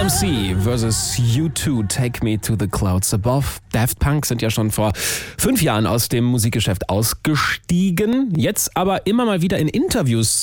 DMC versus U2, Take Me to the Clouds Above. Daft Punk sind ja schon vor 5 Jahren aus dem Musikgeschäft ausgestiegen, jetzt aber immer mal wieder in Interviews